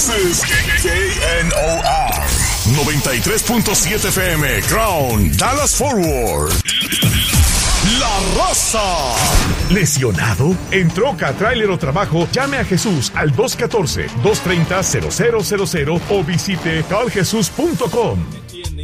This is KNOR 93.7 FM, Crown, Dallas Forward. La Raza. ¿Lesionado? ¿En troca, tráiler o trabajo? Llame a Jesús al 214-230-0000 o visite caljesus.com.